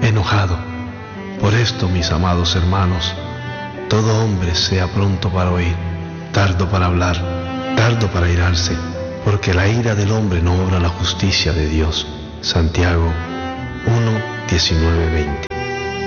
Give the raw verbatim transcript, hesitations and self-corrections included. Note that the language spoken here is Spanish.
enojado. Por esto, mis amados hermanos, todo hombre sea pronto para oír, tardo para hablar, tardo para irarse, porque la ira del hombre no obra la justicia de Dios. Santiago uno, diecinueve, veinte.